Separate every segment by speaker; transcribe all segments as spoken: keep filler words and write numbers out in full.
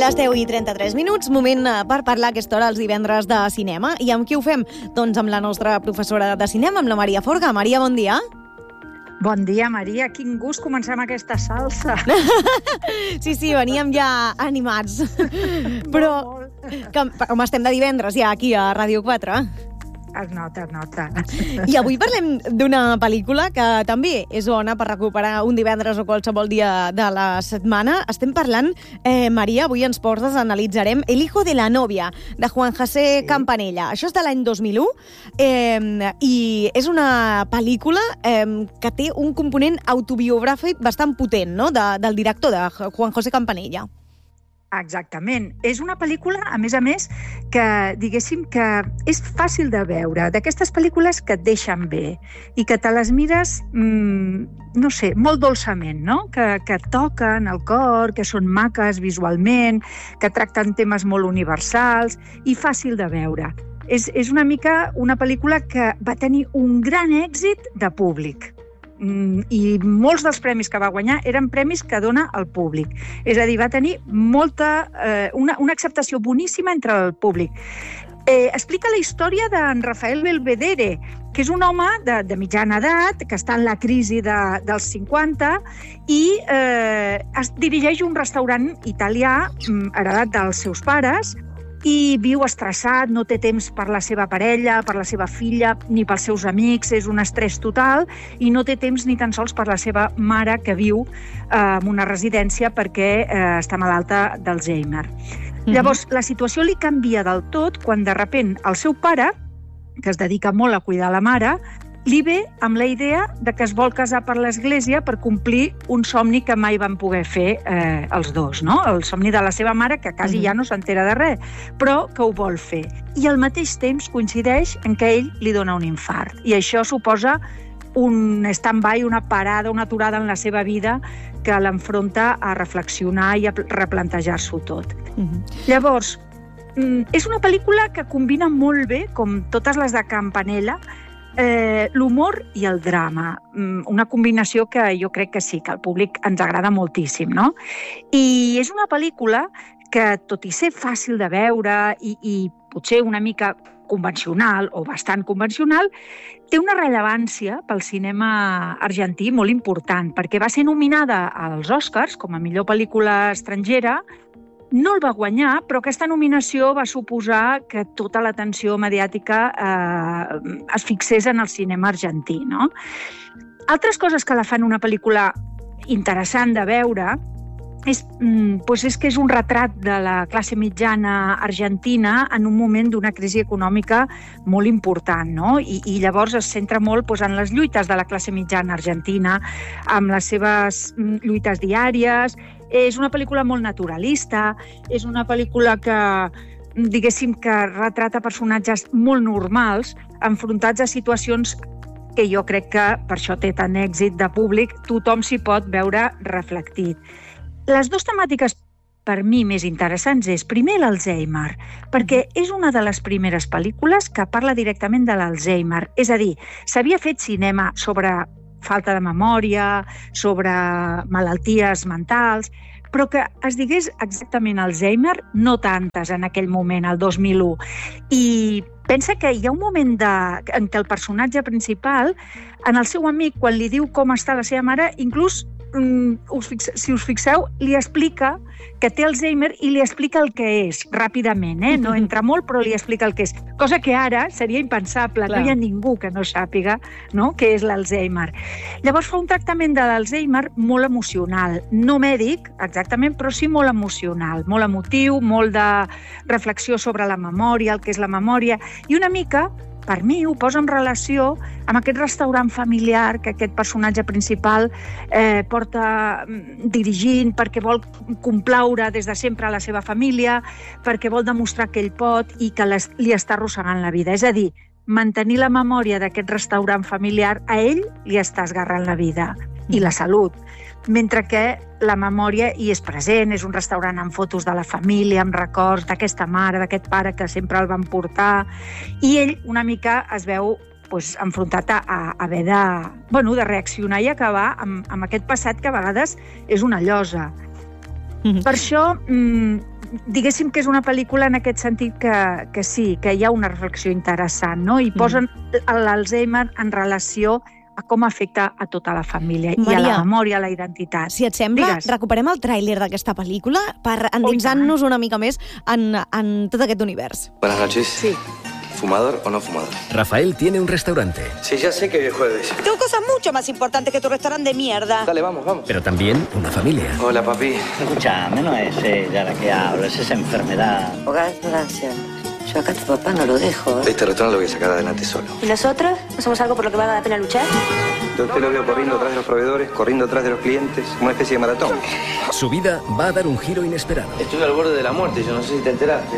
Speaker 1: les deu i trenta-tres minuts, moment per parlar a aquesta hora els divendres de cinema. I amb qui ho fem? Doncs amb la nostra professora de cinema, amb la Maria Forga. Maria, bon dia.
Speaker 2: Bon dia, Maria. Quin gust començar amb aquesta salsa.
Speaker 1: Sí, sí, veníem ja animats. Però, que, com estem de divendres ja aquí a Ràdio quatre...
Speaker 2: Es nota, es nota.
Speaker 1: I avui parlem d'una pel·lícula que també és bona per recuperar un divendres o qualsevol dia de la setmana. Estem parlant, eh, Maria, avui ens portes, analitzarem El hijo de la novia, de Juan José sí. Campanella. Això és de l'any dos mil u eh, i és una pel·lícula eh, que té un component autobiogràfic bastant potent, no?, de, del director, de Juan José Campanella.
Speaker 2: Exactament. És una pel·lícula, a més a més, que diguéssim que és fàcil de veure, d'aquestes pel·lícules que et deixen bé i que te les mires, mmm, no sé, molt dolçament, no? Que, que toquen el cor, que són maques visualment, que tracten temes molt universals i fàcil de veure. És, és una mica una pel·lícula que va tenir un gran èxit de públic. I molts dels premis que va guanyar eren premis que dona el públic. És a dir, va tenir molta, eh, una, una acceptació boníssima entre el públic. Eh, explica la història d'en Rafael Belvedere, que és un home de, de mitjana edat, que està en la crisi de, dels cinquanta i eh, es dirigeix a un restaurant italià heredat dels seus pares, i viu estressat, no té temps per la seva parella, per la seva filla, ni pels seus amics, és un estrès total, i no té temps ni tan sols per la seva mare, que viu eh, en una residència perquè eh, està malalta d'Alzheimer. Mm-hmm. Llavors, la situació li canvia del tot quan, de repent, el seu pare, que es dedica molt a cuidar la mare, li ve amb la idea de que es vol casar per l'església per complir un somni que mai van poder fer eh, els dos, no? El somni de la seva mare, que quasi mm-hmm. ja no s'entera de res, però que ho vol fer. I al mateix temps coincideix en què ell li dona un infart. I això suposa un stand-by, una parada, una aturada en la seva vida que l'enfronta a reflexionar i a replantejar-s'ho tot. Mm-hmm. Llavors, és una pel·lícula que combina molt bé, com totes les de Campanella, Eh, l'humor i el drama, una combinació que jo crec que sí, que al públic ens agrada moltíssim, no? I és una pel·lícula que, tot i ser fàcil de veure i, i potser una mica convencional o bastant convencional, té una rellevància pel cinema argentí molt important, perquè va ser nominada als Oscars com a millor pel·lícula estrangera. No el va guanyar, però aquesta nominació va suposar que tota l'atenció mediàtica eh, es fixés en el cinema argentí, no? Altres coses que la fan una pel·lícula interessant de veure és, doncs és que és un retrat de la classe mitjana argentina en un moment d'una crisi econòmica molt important, no? I, i llavors es centra molt doncs, en les lluites de la classe mitjana argentina, amb les seves lluites diàries. És una pel·lícula molt naturalista, és una pel·lícula que, diguéssim, que retrata personatges molt normals, enfrontats a situacions que jo crec que per això té tant èxit de públic, tothom s'hi pot veure reflectit. Les dues temàtiques per mi més interessants és, primer, l'Alzheimer, perquè és una de les primeres pel·lícules que parla directament de l'Alzheimer. És a dir, s'havia fet cinema sobre falta de memòria, sobre malalties mentals, però que es digués exactament Alzheimer, no tantes en aquell moment, el dos mil u. I pensa que hi ha un moment de, en què el personatge principal, en el seu amic, quan li diu com està la seva mare, inclús, um, us fixe, si us fixeu, li explica que té Alzheimer i li explica el que és, ràpidament, eh? No entra molt, però li explica el que és. Cosa que ara seria impensable, clar. No hi ha ningú que no sàpiga, no?, què és l'Alzheimer. Llavors fa un tractament de l'Alzheimer molt emocional, no mèdic, exactament, però sí molt emocional, molt emotiu, molt de reflexió sobre la memòria, el que és la memòria, i una mica, per mi, ho posa en relació amb aquest restaurant familiar que aquest personatge principal eh, porta dirigint perquè vol complaure des de sempre a la seva família, perquè vol demostrar que ell pot i que les, li està arrossegant la vida. És a dir, mantenir la memòria d'aquest restaurant familiar, a ell li està esgarrant la vida i la salut, mentre que la memòria hi és present, és un restaurant amb fotos de la família, amb records d'aquesta mare, d'aquest pare que sempre el van portar, i ell una mica es veu doncs, enfrontat a, a haver de, bueno, de reaccionar i acabar amb, amb aquest passat que a vegades és una llosa. Mm-hmm. Per això, diguéssim que és una pel·lícula en aquest sentit que, que sí, que hi ha una reflexió interessant, no? I posen mm. l'Alzheimer en relació a com afecta a tota la família Maria, i a la memòria, a la identitat.
Speaker 1: Si et sembla, Digues. recuperem el tràiler d'aquesta pel·lícula per endinsar-nos una mica més en, en tot aquest univers.
Speaker 3: Buenas noches.
Speaker 2: Sí.
Speaker 3: ¿Fumador o no fumador?
Speaker 4: Rafael tiene un restaurante.
Speaker 3: Sí, ya sé que hoy es jueves.
Speaker 5: Tengo cosas mucho más importantes que tu restaurante de mierda.
Speaker 3: Dale, vamos, vamos.
Speaker 4: Pero también una familia.
Speaker 3: Hola, papi.
Speaker 6: Escuchame, no es ella la que habla, es esa enfermedad.
Speaker 5: Hogar de ancianos. Yo acá a tu papá no lo dejo.
Speaker 3: Este restaurante lo voy a sacar adelante solo.
Speaker 5: ¿Y nosotros? ¿No somos algo por lo que valga la pena luchar?
Speaker 3: Yo usted lo veo corriendo atrás de los proveedores, corriendo atrás de los clientes, una especie de maratón.
Speaker 4: Su vida va a dar un giro inesperado.
Speaker 3: Estoy al borde de la muerte, yo no sé si te enteraste.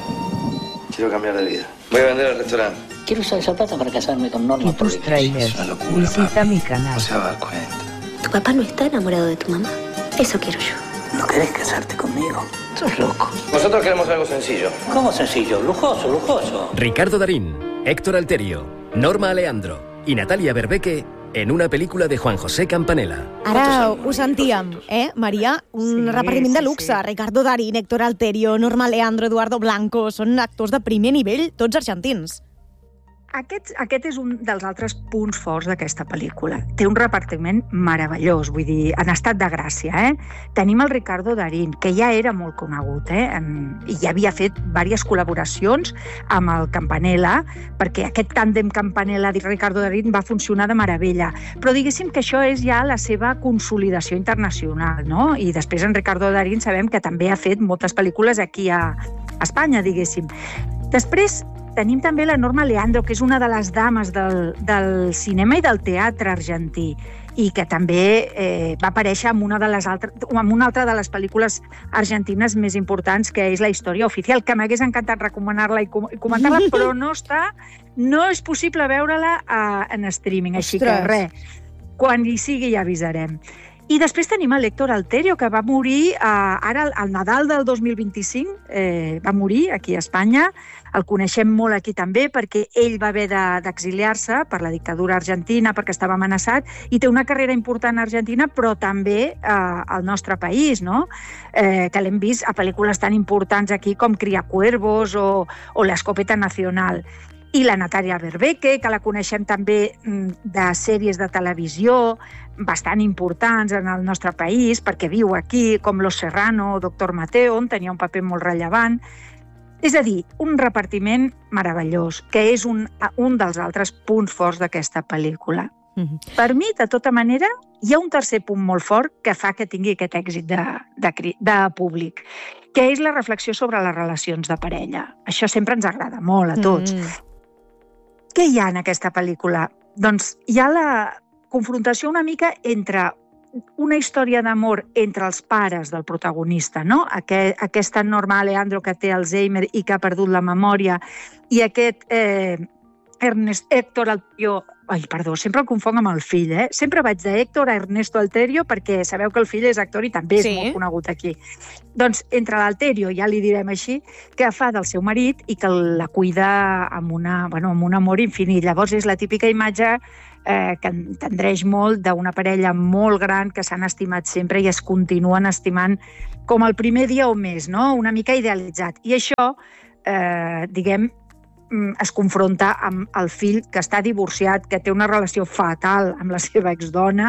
Speaker 3: Quiero cambiar de vida. Voy a vender el restaurante.
Speaker 6: Quiero usar esa plata para casarme con Norma.
Speaker 7: Tus trailers.
Speaker 3: Es una locura,
Speaker 7: Visita
Speaker 3: papi.
Speaker 7: mi canal.
Speaker 3: No se va a dar cuenta.
Speaker 5: ¿Tu papá no está enamorado de tu mamá? Eso quiero yo.
Speaker 6: ¿No querés casarte conmigo? Sos loco.
Speaker 3: Nosotros queremos algo sencillo.
Speaker 6: ¿Cómo sencillo? Lujoso, lujoso.
Speaker 4: Ricardo Darín, Héctor Alterio, Norma Aleandro y Natalia Berbeque en una pel·lícula de Juan José Campanella.
Speaker 1: Ara ho sentíem, eh, Maria? Un
Speaker 2: Sí,
Speaker 1: repartiment
Speaker 2: sí,
Speaker 1: de luxe.
Speaker 2: sí.
Speaker 1: Ricardo Darín, Héctor Alterio, Norma Leandro, Eduardo Blanco... Són actors de primer nivell, tots argentins.
Speaker 2: Aquest, aquest és un dels altres punts forts d'aquesta pel·lícula. Té un repartiment meravellós, vull dir, en estat de gràcia, eh? Tenim el Ricardo Darín, que ja era molt conegut, eh? En, i ja havia fet diverses col·laboracions amb el Campanella, perquè aquest tàndem Campanella-Ricardo Darín va funcionar de meravella. Però diguéssim que això és ja la seva consolidació internacional, no? I després en Ricardo Darín sabem que també ha fet moltes pel·lícules aquí a Espanya, diguéssim. Després, tenim també la Norma Leandro, que és una de les dames del, del cinema i del teatre argentí i que també eh, va aparèixer en una, de les altres, en una altra de les pel·lícules argentines més importants, que és La història oficial, que m'hagués encantat recomanar-la i, com, i comentar-la, però no està, no és possible veure-la uh, en streaming, així
Speaker 1: Ostres.
Speaker 2: que res, quan hi sigui ja avisarem. I després tenim el Héctor Alterio, que va morir eh, ara al Nadal del dos mil vint-i-cinc, eh, va morir aquí a Espanya. El coneixem molt aquí també perquè ell va haver de, d'exiliar-se per la dictadura argentina, perquè estava amenaçat, i té una carrera important a Argentina, però també eh, al nostre país, no? Eh, que l'hem vist a pel·lícules tan importants aquí com Criacuervos o, o La escopeta nacional. I la Natalia Berbeque, que la coneixem també de sèries de televisió bastant importants en el nostre país, perquè viu aquí, com Los Serrano o Doctor Mateo, on tenia un paper molt rellevant. És a dir, un repartiment meravellós, que és un, un dels altres punts forts d'aquesta pel·lícula. Mm-hmm. Per mi, de tota manera, hi ha un tercer punt molt fort que fa que tingui aquest èxit de, de, de públic, que és la reflexió sobre les relacions de parella. Això sempre ens agrada molt a tots. Mm. Què hi ha en aquesta pel·lícula? Doncs hi ha la confrontació una mica entre una història d'amor entre els pares del protagonista, no? Aquest, aquesta Norma Aleandro que té Alzheimer i que ha perdut la memòria, i aquest eh, Ernest, Héctor Alterio, ai, perdó, sempre el confonc amb el fill, eh? Sempre vaig de Héctor a Ernesto Alterio perquè sabeu que el fill és actor i també és sí. molt conegut aquí. Doncs entre l'Alterio, ja li direm així, que fa del seu marit i que la cuida amb, una, bueno, amb un amor infinit. Llavors és la típica imatge eh, que entendreix molt d'una parella molt gran que s'han estimat sempre i es continuen estimant com el primer dia o més, no? Una mica idealitzat. I això, eh, diguem, es confronta amb el fill que està divorciat, que té una relació fatal amb la seva exdona,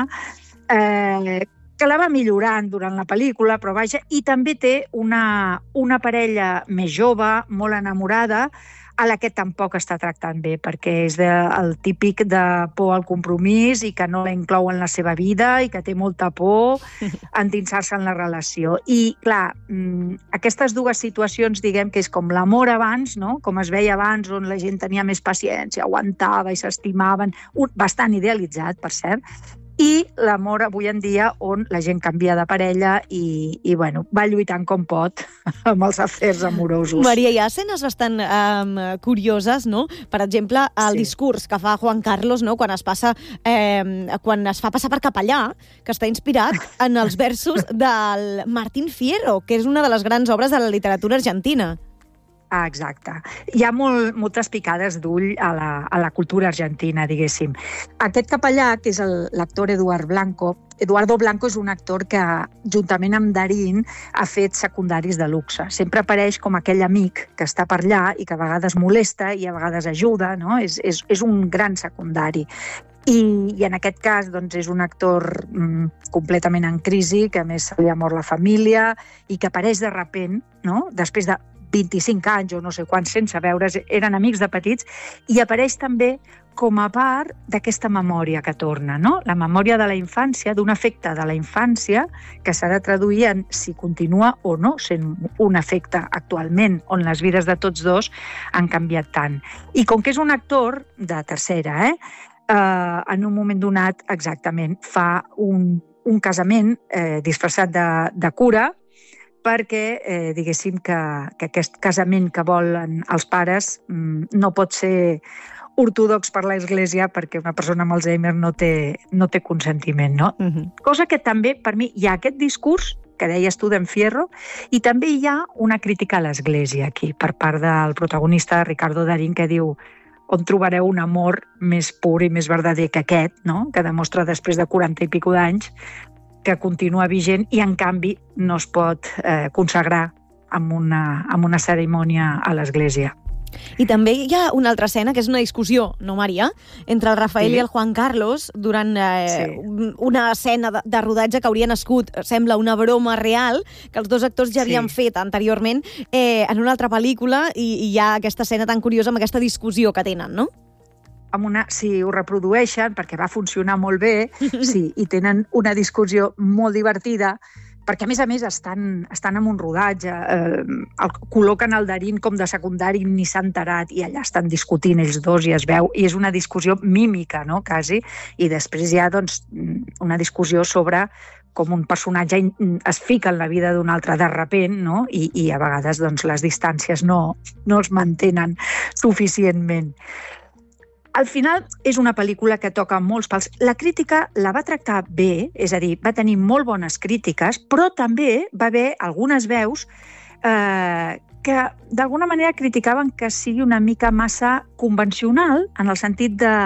Speaker 2: eh, que la va millorant durant la pel·lícula, però vaja, i també té una, una parella més jove, molt enamorada, a la que tampoc està tractant bé, perquè és de, el típic de por al compromís i que no la inclou en la seva vida i que té molta por a endinsar-se en la relació. I, clar, aquestes dues situacions, diguem que és com l'amor abans, no? Com es veia abans, on la gent tenia més paciència, aguantava i s'estimaven, bastant idealitzat, per cert, i l'amor avui en dia on la gent canvia de parella i, i bueno, va lluitant com pot amb els afers amorosos.
Speaker 1: Maria, hi ha escenes bastant um, curioses, no? Per exemple, el sí. discurs que fa Juan Carlos, no? Quan es passa, eh, quan es fa passar per capellà, que està inspirat en els versos del Martín Fierro, que és una de les grans obres de la literatura argentina.
Speaker 2: Ah, exacte. Hi ha molt, moltes picades d'ull a la, a la cultura argentina, diguéssim. Aquest capellà, que és el- l'actor Eduard Blanco, Eduardo Blanco és un actor que, juntament amb Darín, ha fet secundaris de luxe. Sempre apareix com aquell amic que està per allà i que a vegades molesta i a vegades ajuda, no? És, és, és un gran secundari. I, i en aquest cas doncs, és un actor mm, completament en crisi, que a més se li ha mort la família i que apareix de repent, no? Després de vint-i-cinc anys o no sé quants sense veure's, eren amics de petits, i apareix també com a part d'aquesta memòria que torna, no? La memòria de la infància, d'un efecte de la infància que s'ha de traduir en si continua o no sent un efecte actualment, on les vides de tots dos han canviat tant. I com que és un actor de tercera, eh? Uh, en un moment donat, exactament, fa un, un casament eh, disfressat de, de cura, perquè eh, diguéssim que, que aquest casament que volen els pares mm, no pot ser ortodox per l'Església perquè una persona amb Alzheimer no té, no té consentiment, no?
Speaker 1: Uh-huh.
Speaker 2: Cosa que també, per mi, hi ha aquest discurs que deies tu d'en Fierro, i també hi ha una crítica a l'Església aquí, per part del protagonista Ricardo Darín, que diu on trobareu un amor més pur i més verdader que aquest, no? Que demostra després de quaranta i pico d'anys que continua vigent i, en canvi, no es pot eh, consagrar amb una, amb una cerimònia a l'Església.
Speaker 1: I també hi ha una altra escena, que és una discussió, no, Maria?, entre el Rafael
Speaker 2: Sí.
Speaker 1: i el Juan Carlos durant eh,
Speaker 2: Sí.
Speaker 1: una escena de, de rodatge que hauria nascut, sembla una broma real, que els dos actors ja havien
Speaker 2: Sí.
Speaker 1: fet anteriorment eh, en una altra pel·lícula, i, i hi ha aquesta escena tan curiosa amb aquesta discussió que tenen, no?
Speaker 2: Amb una, si ho reprodueixen, perquè va funcionar molt bé, sí, i tenen una discussió molt divertida, perquè, a més a més, estan, estan en un rodatge, eh, el, col·loquen el Darín com de secundari, ni s'ha enterat, i allà estan discutint ells dos i es veu, i és una discussió mímica, no?, quasi, i després hi ha, doncs, una discussió sobre com un personatge es fica en la vida d'un altre de repent, no?, i, i a vegades, doncs, les distàncies no, no es mantenen suficientment. Al final, és una pel·lícula que toca molts pals. La crítica la va tractar bé, és a dir, va tenir molt bones crítiques, però també va haver algunes veus eh, que d'alguna manera criticaven que sigui una mica massa convencional, en el sentit de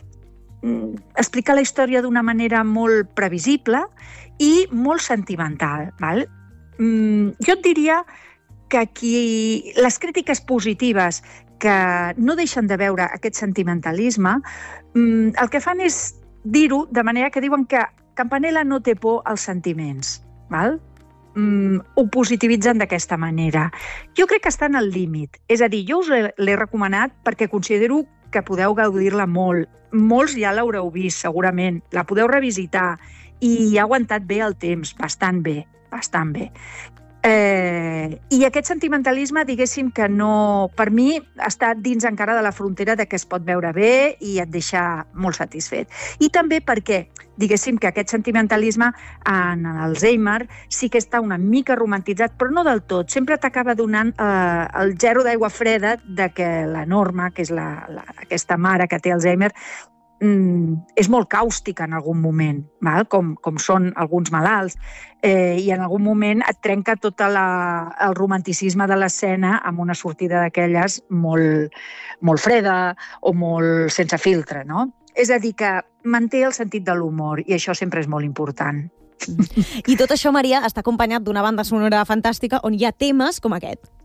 Speaker 2: mm, explicar la història d'una manera molt previsible i molt sentimental. Val? Mm, jo et diria que aquí les crítiques positives que no deixen de veure aquest sentimentalisme, el que fan és dir-ho de manera que diuen que Campanella no té por als sentiments. Val? Mm, ho positivitzen d'aquesta manera. Jo crec que està en el límit. És a dir, jo us l'he recomanat perquè considero que podeu gaudir-la molt. Molts ja l'haureu vist, segurament. La podeu revisitar i ha aguantat bé el temps, bastant bé, bastant bé. Eh, I aquest sentimentalisme, diguéssim que no, per mi, està dins encara de la frontera de que es pot veure bé i et deixa molt satisfet. I també perquè, diguéssim que aquest sentimentalisme en l'Alzheimer sí que està una mica romantitzat, però no del tot. Sempre t'acaba donant eh, el gerro d'aigua freda de que la Norma, que és la, la, aquesta mare que té Alzheimer, és molt càustica en algun moment, val? Com, com són alguns malalts, eh, i en algun moment et trenca tot la, el romanticisme de l'escena amb una sortida d'aquelles molt, molt freda o molt sense filtre, no? És a dir, que manté el sentit de l'humor, i això sempre és molt important.
Speaker 1: I tot això, Maria, està acompanyat d'una banda sonora fantàstica on hi ha temes com aquest.